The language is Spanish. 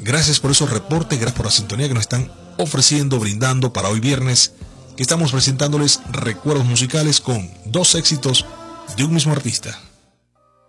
Gracias por esos reportes, gracias por la sintonía que nos están ofreciendo, brindando para hoy viernes, que estamos presentándoles recuerdos musicales con 2 éxitos de un mismo artista.